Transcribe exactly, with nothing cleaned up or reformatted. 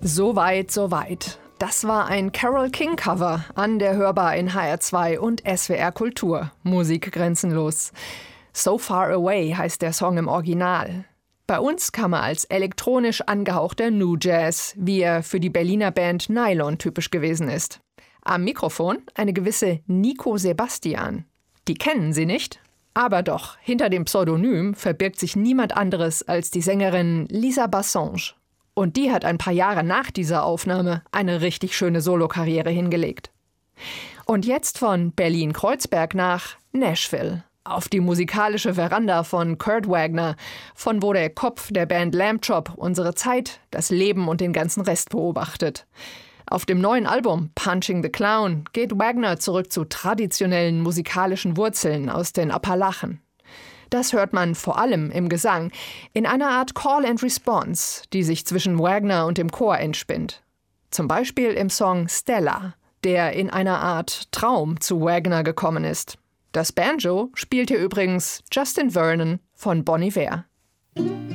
So weit, so weit. Das war ein Carole King Cover, an der hörbar in H R zwei und S W R Kultur. Musik grenzenlos. So Far Away heißt der Song im Original. Bei uns kam er als elektronisch angehauchter New Jazz, wie er für die Berliner Band Nylon typisch gewesen ist. Am Mikrofon eine gewisse Nico Sebastian. Die kennen Sie nicht? Aber doch, hinter dem Pseudonym verbirgt sich niemand anderes als die Sängerin Lisa Bassange. Und die hat ein paar Jahre nach dieser Aufnahme eine richtig schöne Solokarriere hingelegt. Und jetzt von Berlin-Kreuzberg nach Nashville. Auf die musikalische Veranda von Kurt Wagner, von wo der Kopf der Band Lamb Chop unsere Zeit, das Leben und den ganzen Rest beobachtet. Auf dem neuen Album Punching the Clown geht Wagner zurück zu traditionellen musikalischen Wurzeln aus den Appalachen. Das hört man vor allem im Gesang, in einer Art Call and Response, die sich zwischen Wagner und dem Chor entspinnt. Zum Beispiel im Song Stella, der in einer Art Traum zu Wagner gekommen ist. Das Banjo spielt hier übrigens Justin Vernon von Bon Iver.